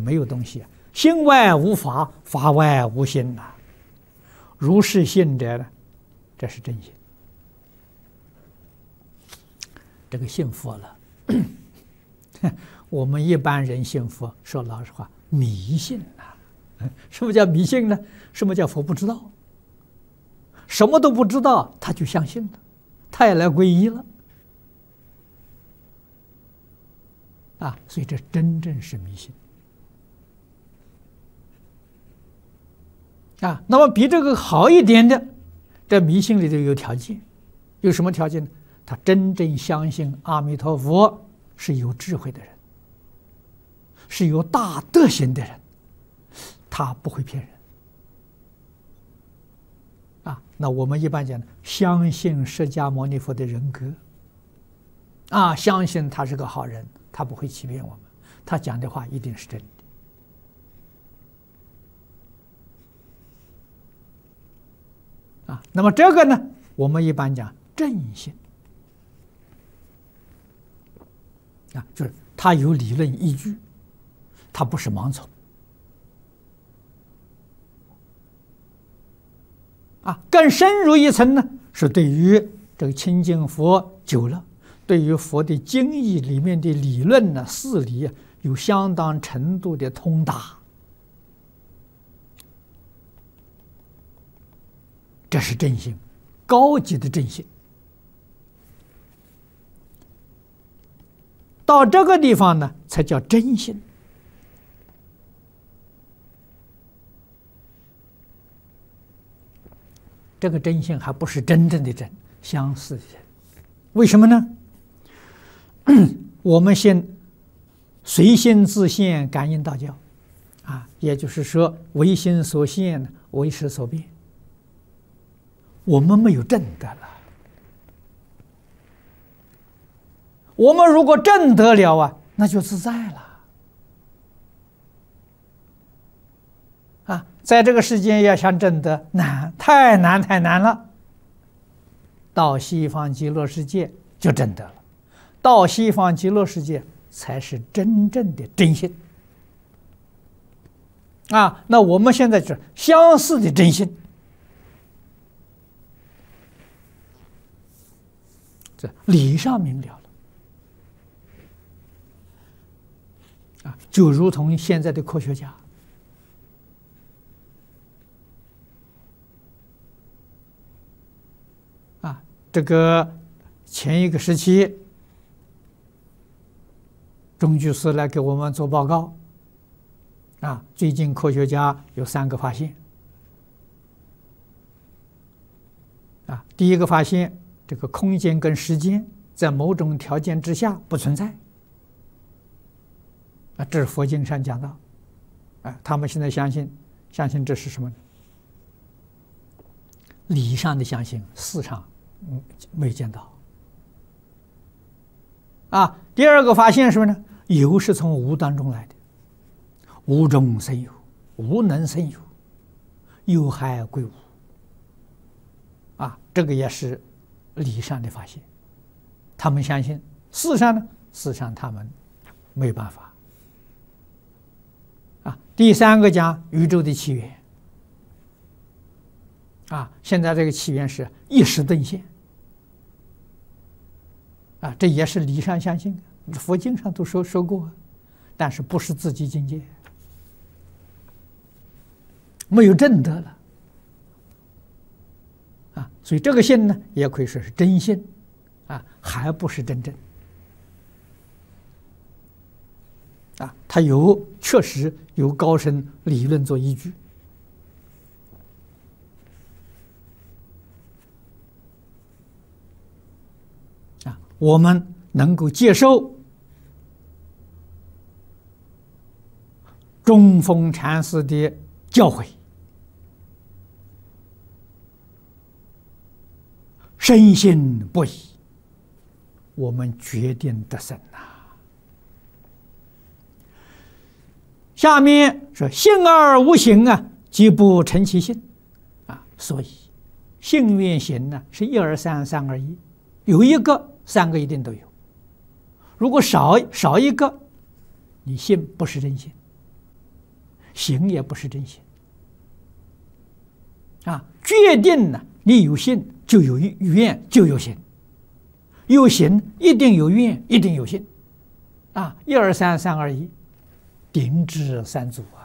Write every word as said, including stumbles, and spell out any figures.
没有东西，心外无法，法外无心呐、啊。如是信者呢，这是真心。这个信佛了，我们一般人信佛，说老实话，迷信呐、啊。什么叫迷信呢？什么叫佛不知道？什么都不知道，他就相信了，他也来皈依了。啊，所以这真正是迷信。啊，那么比这个好一点的，这迷信里头有条件，有什么条件呢？他真正相信阿弥陀佛是有智慧的人，是有大德行的人，他不会骗人。啊，那我们一般讲，相信释迦牟尼佛的人格，啊，相信他是个好人，他不会欺骗我们，他讲的话一定是真的。啊，那么这个呢，我们一般讲正信，啊，就是他有理论依据，他不是盲从。啊，更深入一层呢，是对于这个亲近佛久了，对于佛的经义里面的理论呢、事理啊，有相当程度的通达，这是正信，高级的正信。到这个地方呢，才叫真信。这个真信还不是真正的真，相似的真。为什么呢？我们先随心自现，感应道教，啊，也就是说，唯心所现，唯识所变。我们没有证得了。我们如果证得了啊，那就自在了。啊，在这个世间要想证得难，太难太难了。到西方极乐世界就证得了，到西方极乐世界才是真正的真信。啊，那我们现在是相似的真信。这理上明了了，啊，就如同现在的科学家，啊，这个前一个时期，钟居士来给我们做报告，啊，最近科学家有三个发现，啊，第一个发现，这个空间跟时间在某种条件之下不存在，啊，这是佛经上讲到，啊，他们现在相信，相信这是什么呢？理上的相信，事上嗯没见到。啊，第二个发现是什么呢？有是从无当中来的，无中生有，无能生有，有害归无。啊，这个也是理上的发现，他们相信；事上呢，事上他们没有办法。啊，第三个讲宇宙的起源。啊，现在这个起源是一时顿现。啊，这也是理上相信，佛经上都说说过，但是不是自己境界，没有证得了。啊，所以这个信呢，也可以说是真信，啊，还不是真正。啊，它有确实有高深理论做依据。啊，我们能够接受中峰禅师的教诲，深信不疑，我们决定得胜呐。下面说信而无行啊，即不成其信啊。所以信愿行呢是一而三，三而一，有一个三个一定都有。如果少少一个，你信不是真信行也不是真行。啊，决定呢，你有信就有愿，就有行，有行一定有愿，一定有信。啊，一二三，三二一，定知三足啊。